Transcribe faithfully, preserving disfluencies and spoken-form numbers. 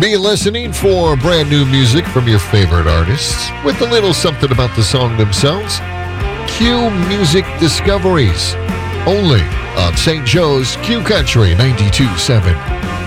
Be listening for brand new music from your favorite artists with a little something about the song themselves. Q Music Discoveries, only on Saint Joe's Q Country ninety-two point seven.